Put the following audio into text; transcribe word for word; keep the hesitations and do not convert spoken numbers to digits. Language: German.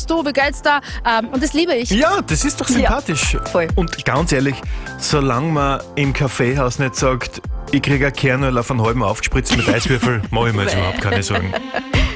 machst du, wie geht's da? Ähm, und das liebe ich. Ja, das ist doch sympathisch. Ja, voll. Und ganz ehrlich, solange man im Kaffeehaus nicht sagt, ich kriege ein Kernöl auf einen halben aufgespritzt mit Eiswürfel, mache ich mir jetzt überhaupt keine Sorgen.